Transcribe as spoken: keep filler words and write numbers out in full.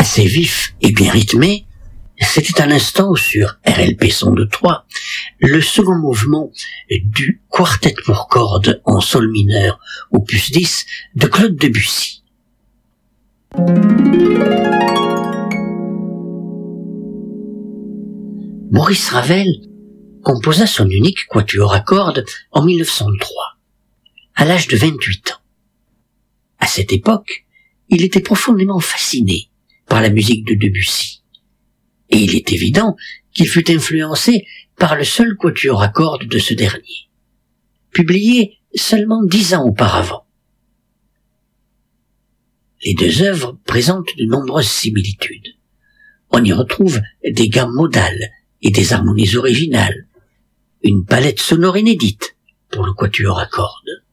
assez vif et bien rythmé, c'était à l'instant sur R L P sonde trois, le second mouvement du quartet pour cordes en sol mineur opus dix de Claude Debussy. Maurice Ravel composa son unique quatuor à cordes en mille neuf cent trois, à l'âge de vingt-huit ans. À cette époque, il était profondément fasciné par la musique de Debussy. Et il est évident qu'il fut influencé par le seul quatuor à cordes de ce dernier, publié seulement dix ans auparavant. Les deux œuvres présentent de nombreuses similitudes. On y retrouve des gammes modales et des harmonies originales, une palette sonore inédite pour le quatuor à cordes.